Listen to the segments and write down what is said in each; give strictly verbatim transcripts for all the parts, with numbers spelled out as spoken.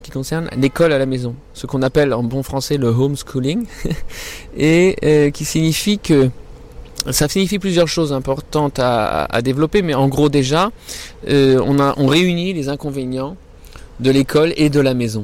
qui concerne l'école à la maison, ce qu'on appelle en bon français le homeschooling, et euh, qui signifie que ça signifie plusieurs choses importantes à, à développer, mais en gros déjà, euh, on, a, on réunit les inconvénients de l'école et de la maison.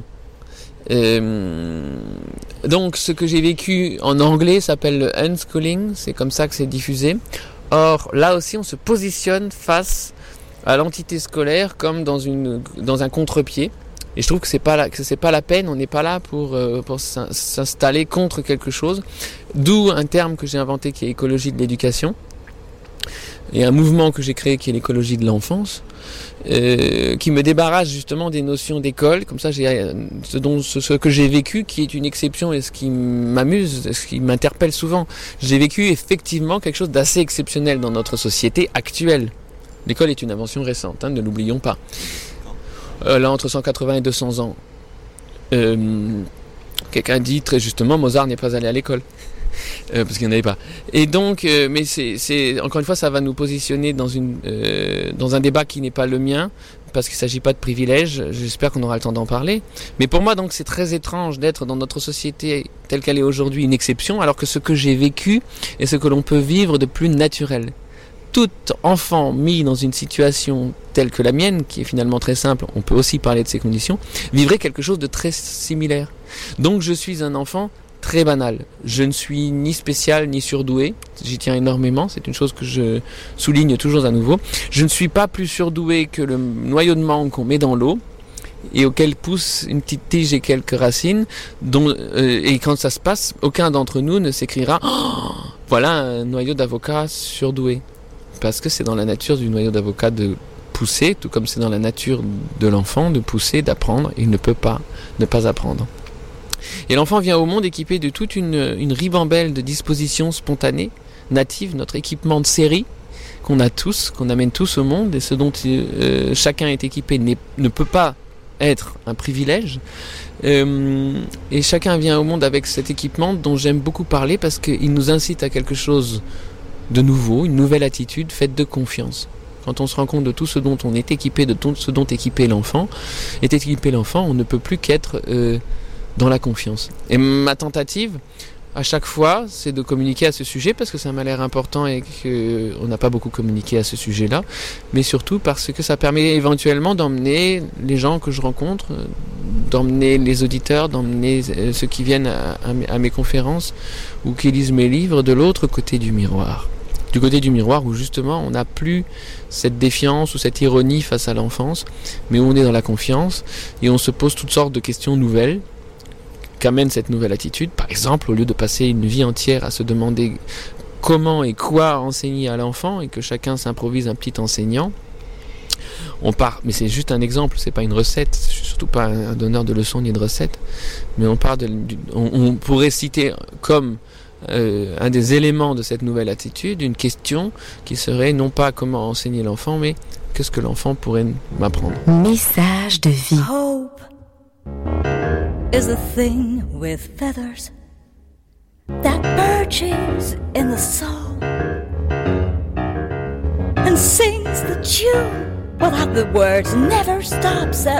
Euh, donc ce que j'ai vécu en anglais s'appelle le unschooling, c'est comme ça que c'est diffusé. Or là aussi on se positionne face à l'entité scolaire comme dans, une, dans un contre-pied. Et je trouve que c'est pas la, que c'est pas la peine, on n'est pas là pour, euh, pour s'installer contre quelque chose. D'où un terme que j'ai inventé qui est écologie de l'éducation. Et un mouvement que j'ai créé qui est l'écologie de l'enfance, euh, qui me débarrasse justement des notions d'école. Comme ça, j'ai ce, dont, ce, ce que j'ai vécu, qui est une exception et ce qui m'amuse, ce qui m'interpelle souvent. J'ai vécu effectivement quelque chose d'assez exceptionnel dans notre société actuelle. L'école est une invention récente, hein, ne l'oublions pas. Euh, là, entre cent quatre-vingts et deux cents ans. Euh, quelqu'un dit très justement, Mozart n'est pas allé à l'école. Euh, parce qu'il n'y en avait pas. Et donc, euh, mais c'est, c'est, encore une fois, ça va nous positionner dans, une, euh, dans un débat qui n'est pas le mien, parce qu'il ne s'agit pas de privilèges. J'espère qu'on aura le temps d'en parler. Mais pour moi, donc, c'est très étrange d'être dans notre société telle qu'elle est aujourd'hui une exception, alors que ce que j'ai vécu est ce que l'on peut vivre de plus naturel. Tout enfant mis dans une situation telle que la mienne, qui est finalement très simple, on peut aussi parler de ces conditions, vivrait quelque chose de très similaire. Donc je suis un enfant très banal. Je ne suis ni spécial ni surdoué. J'y tiens énormément. C'est une chose que je souligne toujours à nouveau. Je ne suis pas plus surdoué que le noyau de mangue qu'on met dans l'eau et auquel pousse une petite tige et quelques racines. Dont, euh, et quand ça se passe, aucun d'entre nous ne s'écriera oh, « Voilà un noyau d'avocat surdoué ». Parce que c'est dans la nature du noyau d'avocat de pousser, tout comme c'est dans la nature de l'enfant de pousser, d'apprendre. Il ne peut pas ne pas apprendre. Et l'enfant vient au monde équipé de toute une, une ribambelle de dispositions spontanées, natives, notre équipement de série qu'on a tous, qu'on amène tous au monde, et ce dont euh, chacun est équipé n'est, ne peut pas être un privilège. Euh, et chacun vient au monde avec cet équipement dont j'aime beaucoup parler parce qu'il nous incite à quelque chose de nouveau, une nouvelle attitude faite de confiance. Quand on se rend compte de tout ce dont on est équipé, de tout ce dont est équipé l'enfant, est équipé l'enfant, on ne peut plus qu'être euh, dans la confiance. Et ma tentative, à chaque fois, c'est de communiquer à ce sujet parce que ça m'a l'air important et qu'on n'a pas beaucoup communiqué à ce sujet-là, mais surtout parce que ça permet éventuellement d'emmener les gens que je rencontre, d'emmener les auditeurs, d'emmener ceux qui viennent à, à mes conférences ou qui lisent mes livres de l'autre côté du miroir. Du côté du miroir où justement on n'a plus cette défiance ou cette ironie face à l'enfance, mais où on est dans la confiance et on se pose toutes sortes de questions nouvelles qu'amène cette nouvelle attitude. Par exemple, au lieu de passer une vie entière à se demander comment et quoi enseigner à l'enfant et que chacun s'improvise un petit enseignant, on part, mais c'est juste un exemple, c'est pas une recette, je suis surtout pas un donneur de leçons ni de recettes, mais on part de, on, on pourrait citer comme Euh, un des éléments de cette nouvelle attitude, une question qui serait non pas comment enseigner l'enfant, mais qu'est-ce que l'enfant pourrait m'apprendre. Message de vie. Hope is a thing with feathers that perches in the soul and sings the tune without the words, never stops at